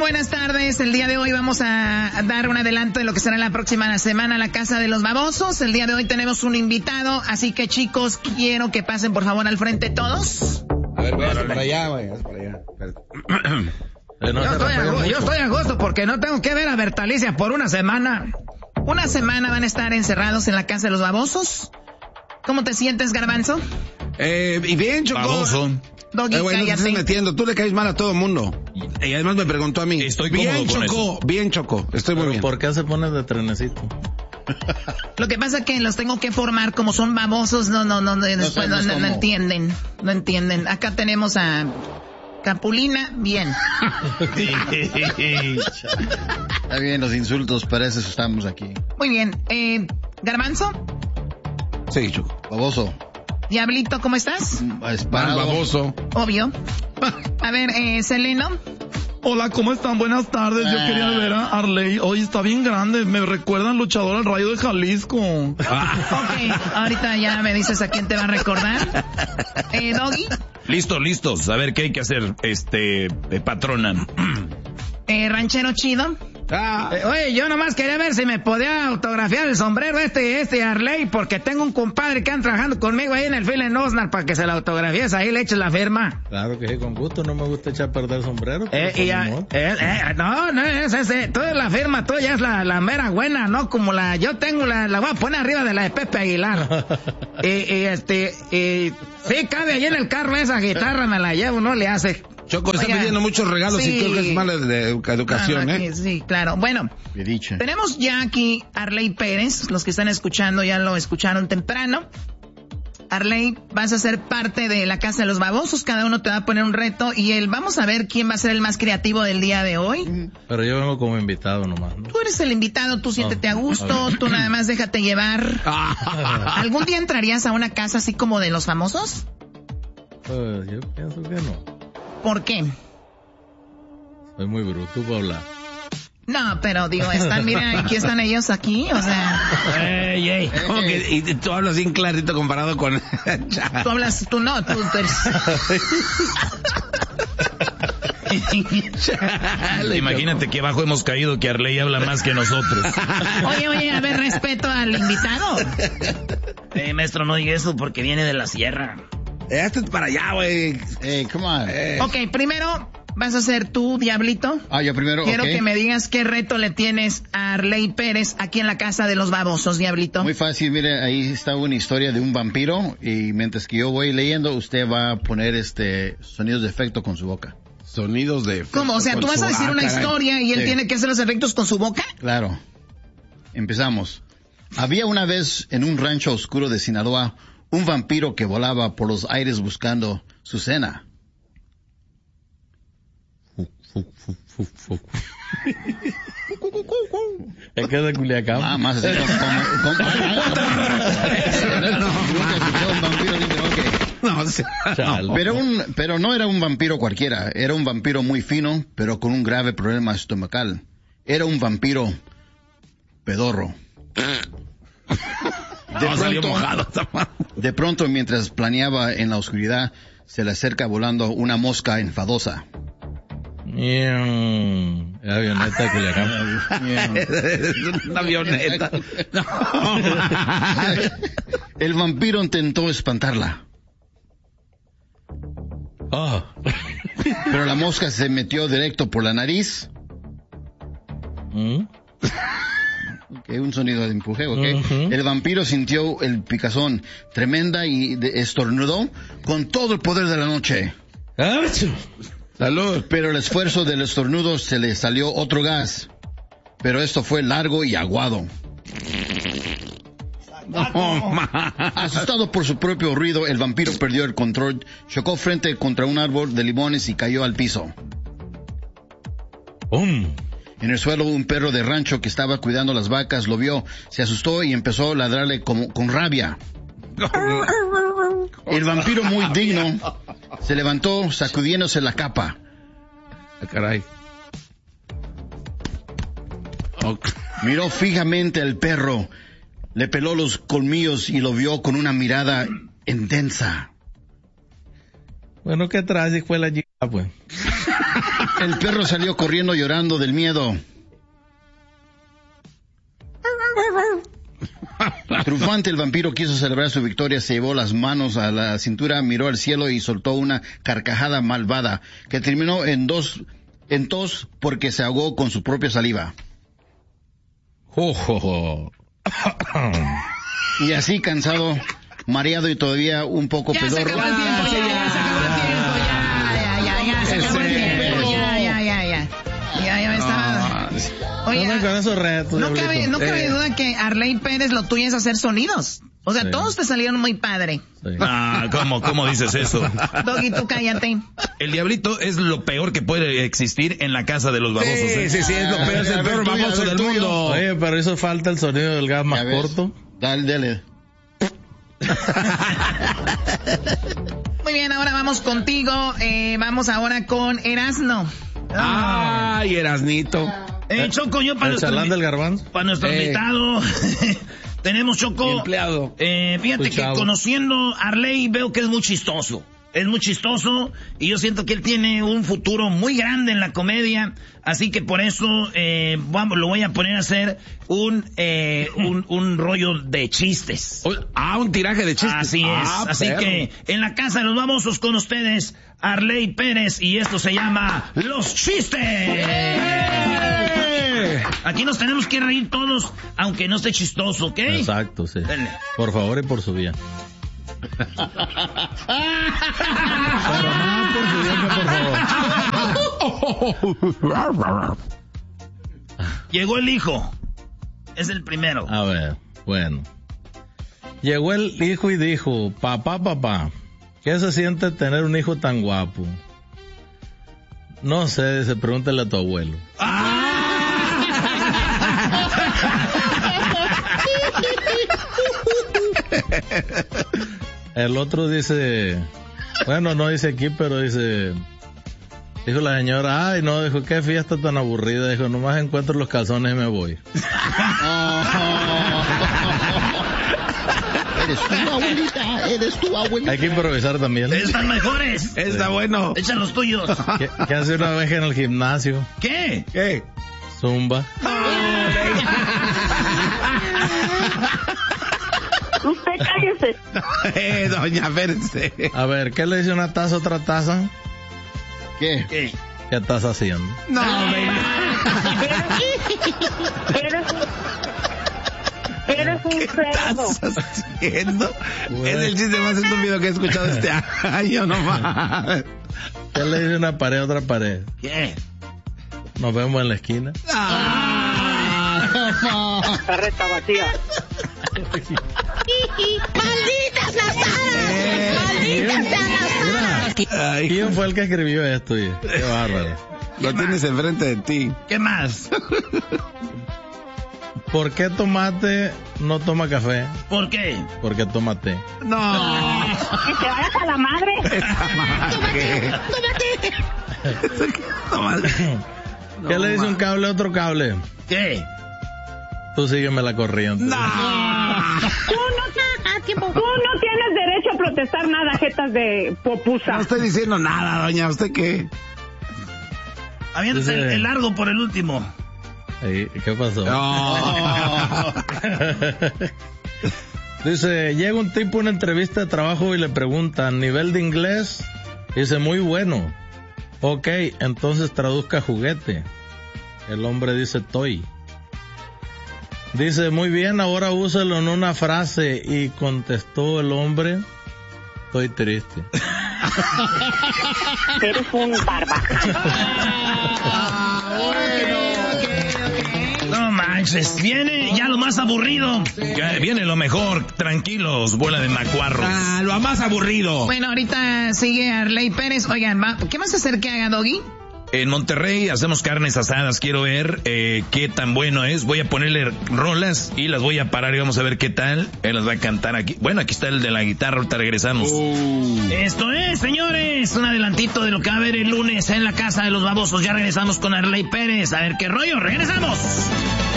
Buenas tardes. El día de hoy vamos a dar un adelanto de lo que será la próxima semana la Casa de los Babosos. El día de hoy tenemos un invitado, así que chicos, quiero que pasen por favor al frente todos. A ver, véase para allá, güey, para allá. Yo estoy a gusto porque no tengo que ver a Bertalicia por una semana. Una semana van a estar encerrados en la Casa de los Babosos. ¿Cómo te sientes, Garbanzo? Y bien, Choco. Baboso. Doggy, Güey, no te cállate. estás metiendo, tú le caes mal a todo el mundo. Y además me preguntó a mí. Estoy bien, cómodo con Choco, bien, Choco. Estoy muy bien. ¿Por qué se pone de trenecito? Lo que pasa es que los tengo que formar, como son babosos, después no entienden. No entienden. Acá tenemos a Capulina, bien. Está bien, los insultos, para eso estamos aquí. Muy bien. Garbanzo, Sí, Choco. Baboso. Diablito, ¿cómo estás? Esparado. Baboso. Obvio. A ver, Seleno. Hola, ¿cómo están? Buenas tardes. Yo quería ver a Arley. Hoy está bien grande. Me recuerdan luchador al Rayo de Jalisco. Ok, ahorita ya me dices a quién te va a recordar. Doggy. Listos. A ver, ¿qué hay que hacer, patrona? Ranchero chido. Oye, yo nomás quería ver si me podía autografiar el sombrero este Arley, porque tengo un compadre que anda trabajando conmigo ahí en el Phil en Osnar para que se la autografíes, ahí le eches la firma. Claro que sí, con gusto, no me gusta echar a perder el sombrero. No, es ese, toda la firma tuya es la mera buena, ¿no? Como yo tengo la voy a poner arriba de la de Pepe Aguilar. Sí, cabe ahí en el carro esa guitarra, me la llevo, no le hace. Choco, está Oiga, pidiendo muchos regalos sí. y creo que es mala de educación, Sí, claro. Bueno, tenemos ya aquí Arley Pérez. Los que están escuchando ya lo escucharon temprano. Arley, vas a ser parte de la Casa de los Babosos. Cada uno te va a poner un reto y vamos a ver quién va a ser el más creativo del día de hoy. Pero yo vengo como invitado nomás, ¿no? Tú eres el invitado, tú siéntete a gusto, tú nada más déjate llevar. ¿Algún día entrarías a una casa así como de los famosos? Pues yo pienso que no. ¿Por qué? Soy muy bruto para hablar. No, pero digo, mira, aquí están ellos aquí, o sea. ¿Cómo que y tú hablas bien clarito comparado con... Tú hablas, tú no, tú eres... Imagínate que abajo hemos caído que Arley habla más que nosotros. Oye, a ver, respeto al invitado. Maestro, no diga eso porque viene de la sierra. Hazte para allá, güey. Come on. Ok, primero vas a ser tú, Diablito. Yo primero, Quiero okay. que me digas qué reto le tienes a Arley Pérez aquí en la Casa de los Babosos, Diablito. Muy fácil, mire, ahí está una historia de un vampiro y mientras que yo voy leyendo, usted va a poner sonidos de efecto con su boca. Sonidos de... ¿Cómo? O sea, tú vas a decir una historia y él tiene que hacer los efectos con su boca. Claro. Empezamos. Había una vez en un rancho oscuro de Sinaloa un vampiro que volaba por los aires buscando su cena. Es que es de Culiacán. Más así Pero no era un vampiro cualquiera, era un vampiro muy fino, pero con un grave problema estomacal. Era un vampiro pedorro. De pronto, mientras planeaba en la oscuridad, se le acerca volando una mosca enfadosa. La avioneta de Culiacán. Una avioneta. No. El vampiro intentó espantarla. Pero la mosca se metió directo por la nariz. Un sonido de empuje, El vampiro sintió el picazón tremenda y estornudó con todo el poder de la noche. Salud. Pero el esfuerzo del estornudo se le salió otro gas. Pero esto fue largo y aguado. Asustado por su propio ruido, el vampiro perdió el control, chocó frente contra un árbol de limones y cayó al piso. En el suelo, un perro de rancho que estaba cuidando las vacas lo vio, se asustó y empezó a ladrarle con rabia. El vampiro, muy digno, se levantó sacudiéndose la capa. Caray. Miró fijamente al perro, le peló los colmillos y lo vio con una mirada intensa. Bueno, ¿qué traes? Fue la chica, pues. El perro salió corriendo llorando del miedo. Triunfante, el vampiro quiso celebrar su victoria, se llevó las manos a la cintura, miró al cielo y soltó una carcajada malvada que terminó en tos porque se ahogó con su propia saliva. Y así, cansado, mareado y todavía un poco pedorro. Se acabó el tiempo, ya me estaba... Oye, con esos retos, no cabe duda que Arley Pérez lo tuyo es hacer sonidos. O sea, todos te salieron muy padre. Sí. ¿Cómo dices eso? Doggy, tú cállate. El diablito es lo peor que puede existir en la casa de los babosos. Sí, es lo peor, es el peor baboso del mundo. Oye, pero hizo falta el sonido del gas más corto. Dale. Muy bien, ahora vamos contigo. Vamos ahora con Erasno. Ay, Erasnito. Choco, yo para nuestro invitado tenemos, Choco, empleado. Fíjate que conociendo a Arley veo que es muy chistoso. Es muy chistoso y yo siento que él tiene un futuro muy grande en la comedia, así que por eso lo voy a poner a hacer un rollo de chistes. Un tiraje de chistes. Así es. Así que en la casa de los babosos con ustedes, Arley Pérez, y esto se llama Los Chistes. Aquí nos tenemos que reír todos, aunque no esté chistoso, ¿ok? Exacto, sí. Dale. Por favor y por su bien. Pero no por su bien, por favor. Llegó el hijo. Es el primero. A ver, bueno. Llegó el hijo y dijo: papá, ¿qué se siente tener un hijo tan guapo? No sé, pregúntale a tu abuelo. El otro dice, bueno, no dice aquí, pero dijo la señora, dijo, qué fiesta tan aburrida, dijo, nomás encuentro los calzones y me voy. Eres tu abuelita. Hay que improvisar también. Están mejores. Está bueno. Echan los tuyos. ¿Qué hace una vez en el gimnasio? ¿Qué? Zumba. Usted cállese. Doña, espérense. A ver, ¿qué le dice una taza a otra taza? ¿Qué? ¿Qué estás haciendo? No, Eres un cerdo. ¿Qué estás haciendo? Es el chiste más estúpido que he escuchado este año, nomás. ¿Qué le dice una pared a otra pared? ¿Qué? Nos vemos en la esquina. Carreta vacía. ¡Malditas las aras! ¡Malditas las aras! ¿Quién fue el que escribió esto? Qué bárbaro. Lo tienes enfrente de ti. ¿Qué más? ¿Por qué Tomate no toma café? ¿Por qué? Porque toma té. No. Que te vayas a la madre. ¡Tómate! ¿Qué le dice un cable a otro cable? ¿Qué? Tú sígueme la corriente. Tú no tienes derecho a protestar nada, jetas de popusa. No estoy diciendo nada, doña. ¿Usted qué? Aviéntese el largo por el último. ¿Qué pasó? Oh. Dice, llega un tipo a una entrevista de trabajo y le preguntan, ¿nivel de inglés? Dice, muy bueno. Ok, entonces traduzca juguete. El hombre dice, toy. Dice, muy bien, ahora úsalo en una frase. Y contestó el hombre, estoy triste. Eres un barbaján. No manches, viene ya lo más aburrido. Ya viene lo mejor, tranquilos, bola de macuarros. Lo más aburrido. Bueno, ahorita sigue Arley Pérez. Oigan, ¿qué vas a hacer que haga, Doggy? En Monterrey hacemos carnes asadas, quiero ver qué tan bueno es. Voy a ponerle rolas y las voy a parar y vamos a ver qué tal. Él las va a cantar aquí. Bueno, aquí está el de la guitarra, ahorita regresamos. Esto es, señores, un adelantito de lo que va a haber el lunes en la casa de los babosos. Ya regresamos con Arley Pérez. A ver qué rollo, regresamos.